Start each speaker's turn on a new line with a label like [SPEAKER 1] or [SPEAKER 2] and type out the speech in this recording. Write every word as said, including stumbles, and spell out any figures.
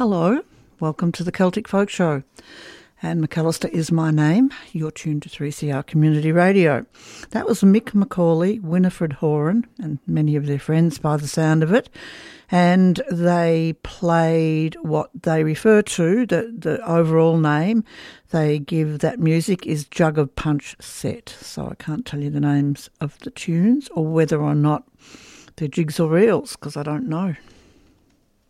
[SPEAKER 1] Hello, welcome to the Celtic Folk Show. Anne McAllister is my name. You're tuned to three C R Community Radio. That was Mick Macaulay, Winifred Horan, and many of their friends by the sound of it. And they played what they refer to, the, the overall name they give that music is Jug of Punch Set. So I can't tell you the names of the tunes or whether or not they're jigs or reels, because I don't know.